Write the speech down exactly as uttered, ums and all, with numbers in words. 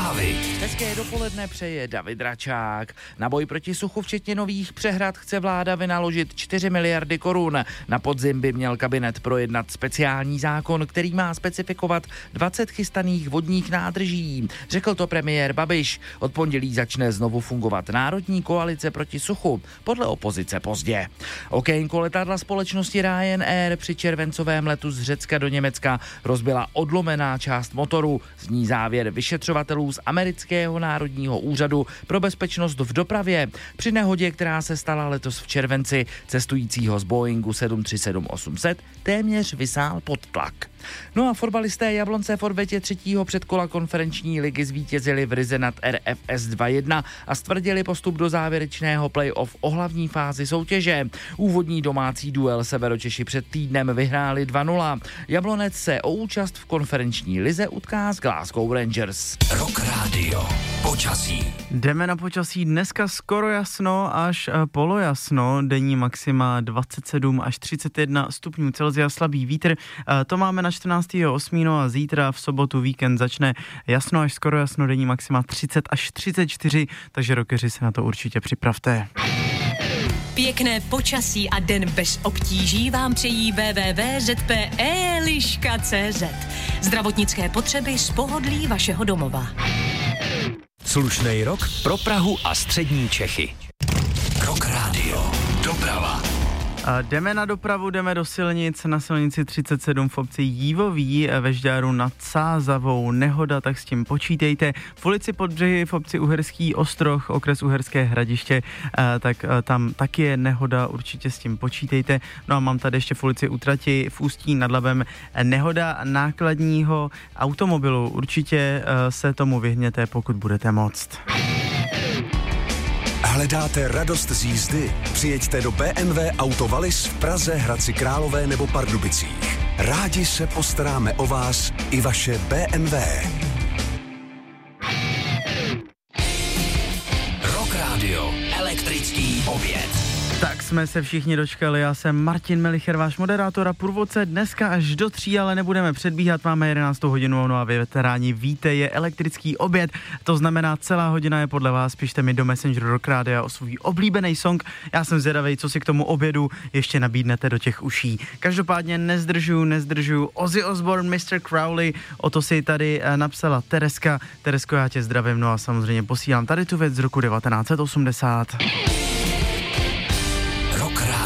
Zprávy. Hezké dopoledne přeje David Račák. Na boj proti suchu včetně nových přehrad chce vláda vynaložit čtyři miliardy korun. Na podzim by měl kabinet projednat speciální zákon, který má specifikovat dvacet chystaných vodních nádrží. Řekl to premiér Babiš. Od pondělí začne znovu fungovat Národní koalice proti suchu. Podle opozice pozdě. Okénko letadla společnosti Ryanair při červencovém letu z Řecka do Německa rozbila odlomená část motoru. Zní závěr vyšetřovatelů z amerického národního úřadu pro bezpečnost v dopravě. Při nehodě, která se stala letos v červenci, cestujícího z Boeingu sedm tři sedm osm set téměř vysál pod tlak. No a fotbalisté Jablonce v odvetě třetího předkola konferenční ligy zvítězili v Rize nad R F S dva jedna a stvrdili postup do závěrečného play-off o hlavní fázi soutěže. Úvodní domácí duel Severočeši před týdnem vyhráli dva nula. Jablonec se o účast v konferenční lize utká s Glasgow Rangers. Rock Radio. Počasí. Jdeme na počasí. Dneska skoro jasno až polojasno. Denní maxima dvacet sedm až třicet jedna stupňů Celsia, slabý vítr. To máme na čtrnáctého osmého a zítra v sobotu víkend začne jasno až skoro jasno, denní maxima třicet až třicet čtyři, takže rockeři se na to určitě připravte. Pěkné počasí a den bez obtíží vám přejí w w w tečka z p e liška tečka c z. Zdravotnické potřeby z pohodlí vašeho domova. Slušnej rok pro Prahu a střední Čechy. Rock Radio. Doprava. A jdeme na dopravu, jdeme do silnic. Na silnici třicet sedm v obci Jívoví ve Žďáru nad Sázavou nehoda, tak s tím počítejte. V ulici Podbřehy v obci Uherský Ostroh, okres Uherské Hradiště, tak tam taky je nehoda, určitě s tím počítejte. No a mám tady ještě v ulici Utrati v Ústí nad Labem nehoda nákladního automobilu. Určitě se tomu vyhněte, pokud budete moct. Hledáte radost z jízdy? Přijeďte do B M W Auto Wallis v Praze, Hradci Králové nebo Pardubicích. Rádi se postaráme o vás i vaše B M W. Rock Radio. Elektrický oběd. Tak jsme se všichni dočkali, já jsem Martin Melicher, váš moderátor a průvodce, dneska až do tří, ale nebudeme předbíhat, máme jedenáctou hodinu, no a vy veteráni víte, je elektrický oběd, to znamená celá hodina je podle vás, pište mi do Messengeru Rock Rádia o svůj oblíbený song, já jsem zvědavej, co si k tomu obědu ještě nabídnete do těch uší. Každopádně nezdržuju, nezdržuju, Ozzy Osbourne, mister Crowley, o to si tady napsala Tereska, Teresko, já tě zdravím, no a samozřejmě posílám tady tu věc z roku devatenáct set osmdesát.